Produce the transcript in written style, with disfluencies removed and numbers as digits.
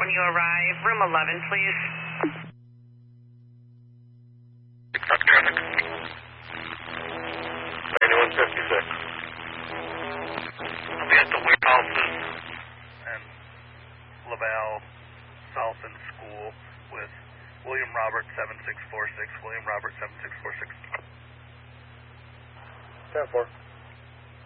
when you arrive. Room 11, please. Traffic. 9156. I'll be at the warehouses and Laval South and School with William Robert 7646. William Robert 7646. 10-4.